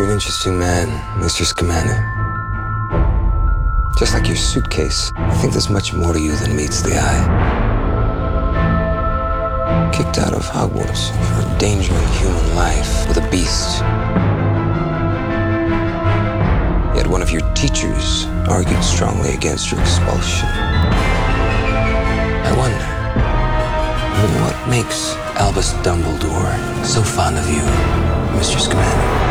You're an interesting man, Mr. Scamander. Just like your suitcase, I think there's much more to you than meets the eye. Kicked out of Hogwarts for endangering human life with a beast. Yet one of your teachers argued strongly against your expulsion. I wonder, what makes Albus Dumbledore so fond of you, Mr. Scamander?